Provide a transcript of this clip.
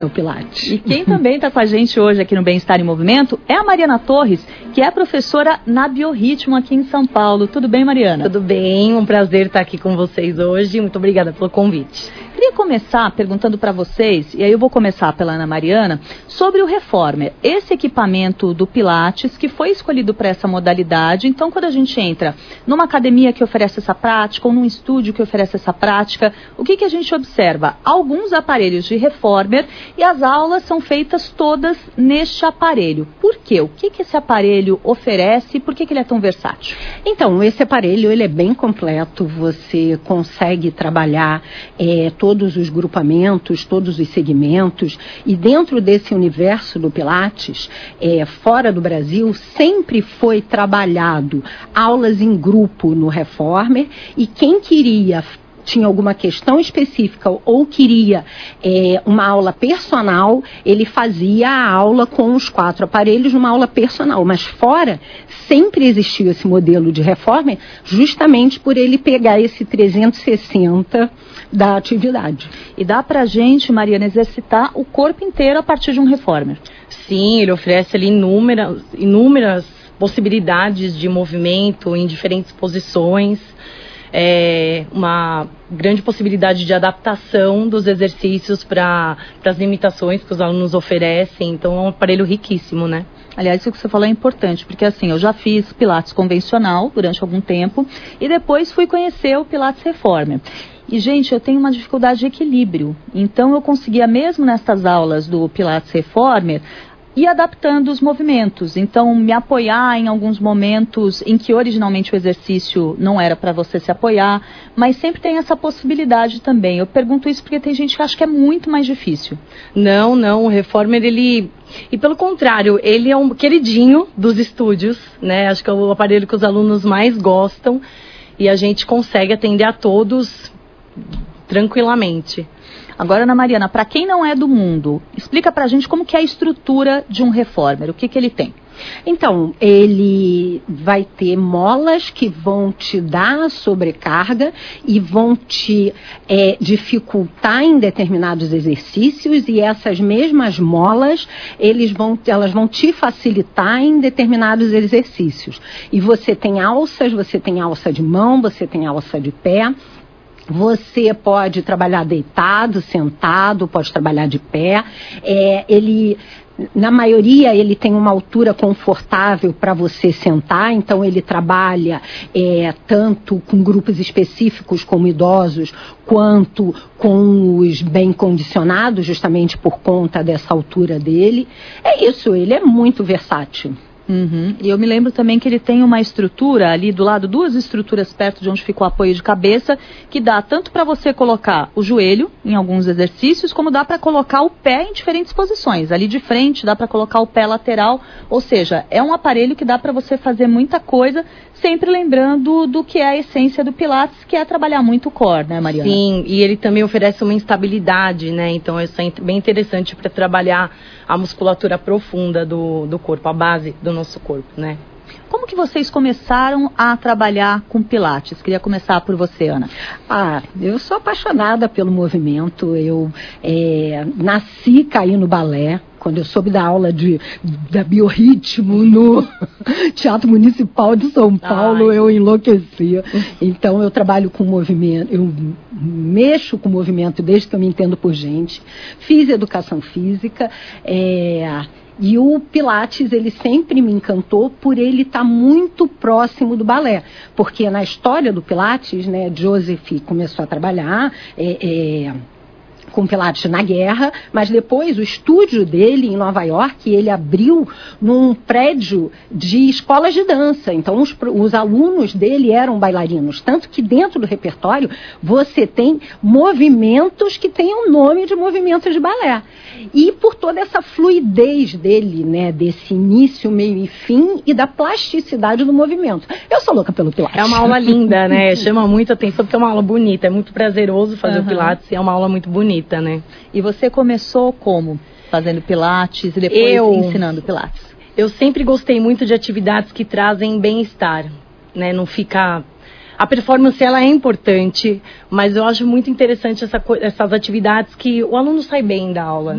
o Pilates. E quem também está com a gente hoje aqui no Bem-Estar em Movimento é a Mariana Torres, que é professora na Biorritmo aqui em São Paulo. Tudo bem, Mariana? Tudo bem, um prazer estar aqui com vocês hoje. Muito obrigada pelo convite. Queria começar perguntando para vocês, e aí eu vou começar pela Ana Mariana, sobre o Reformer, esse equipamento do Pilates que foi escolhido para essa modalidade. Então, quando a gente entra numa academia que oferece essa prática ou num estúdio que oferece essa prática, o que a gente observa? Alguns aparelhos de Reformer e as aulas são feitas todas neste aparelho. Por quê? O que esse aparelho oferece e por que ele é tão versátil? Então, esse aparelho ele é bem completo, você consegue trabalhar todos os grupamentos, todos os segmentos, e dentro desse universo do Pilates, fora do Brasil, sempre foi trabalhado aulas em grupo no Reformer, e quem tinha alguma questão específica ou queria uma aula personal, ele fazia a aula com os 4 aparelhos numa aula personal. Mas fora, sempre existiu esse modelo de Reformer, justamente por ele pegar esse 360 da atividade. E dá pra gente, Mariana, exercitar o corpo inteiro a partir de um Reformer? Sim, ele oferece ali inúmeras possibilidades de movimento em diferentes posições. Uma grande possibilidade de adaptação dos exercícios para as limitações que os alunos oferecem. Então, é um aparelho riquíssimo, né? Aliás, isso que você falou é importante, porque assim, eu já fiz Pilates convencional durante algum tempo e depois fui conhecer o Pilates Reformer. E, gente, eu tenho uma dificuldade de equilíbrio. Então, eu conseguia, mesmo nessas aulas do Pilates Reformer, ir adaptando os movimentos. Então, me apoiar em alguns momentos em que originalmente o exercício não era para você se apoiar, mas sempre tem essa possibilidade também. Eu pergunto isso porque tem gente que acha que é muito mais difícil. Não, o Reformer, ele... E pelo contrário, ele é um queridinho dos estúdios, né? Acho que é o aparelho que os alunos mais gostam e a gente consegue atender a todos tranquilamente. Agora, Ana Mariana, para quem não é do mundo, explica pra gente como que é a estrutura de um Reformer, o que ele tem? Então, ele vai ter molas que vão te dar sobrecarga e vão te dificultar em determinados exercícios, e essas mesmas molas, elas vão te facilitar em determinados exercícios. E você tem alça de mão, você tem alça de pé. Você pode trabalhar deitado, sentado, pode trabalhar de pé. Na maioria, ele tem uma altura confortável para você sentar, então ele trabalha tanto com grupos específicos como idosos, quanto com os bem condicionados, justamente por conta dessa altura dele. É isso, ele é muito versátil. Uhum. E eu me lembro também que ele tem uma estrutura ali do lado, 2 estruturas perto de onde fica o apoio de cabeça, que dá tanto para você colocar o joelho em alguns exercícios, como dá para colocar o pé em diferentes posições. Ali de frente dá para colocar o pé lateral, ou seja, é um aparelho que dá para você fazer muita coisa, sempre lembrando do que é a essência do Pilates, que é trabalhar muito o core, né, Mariana? Sim, e ele também oferece uma instabilidade, né? Então isso é bem interessante para trabalhar a musculatura profunda do corpo, a base do nosso corpo, né? Como que vocês começaram a trabalhar com Pilates? Queria começar por você, Ana. Eu sou apaixonada pelo movimento. Eu nasci e caí no balé. Quando eu soube da aula da Biorritmo no Teatro Municipal de São Paulo, eu enlouqueci. Então, eu trabalho com movimento, eu mexo com movimento desde que eu me entendo por gente. Fiz educação física, e o Pilates, ele sempre me encantou por ele estar muito próximo do balé. Porque na história do Pilates, né, Joseph começou a trabalhar com Pilates na guerra, mas depois o estúdio dele em Nova York, ele abriu num prédio de escolas de dança. Então os alunos dele eram bailarinos, tanto que dentro do repertório você tem movimentos que têm o nome de movimentos de balé. E por toda essa fluidez dele, né, desse início, meio e fim, e da plasticidade do movimento. Eu sou louca pelo Pilates. É uma aula linda, né? Chama muito atenção porque é uma aula bonita, é muito prazeroso fazer o Pilates e é uma aula muito bonita, né? E você começou como? Fazendo Pilates e depois ensinando Pilates? Eu sempre gostei muito de atividades que trazem bem-estar, né? Não fica... A performance, ela é importante, mas eu acho muito interessante essas atividades que o aluno sai bem da aula, né?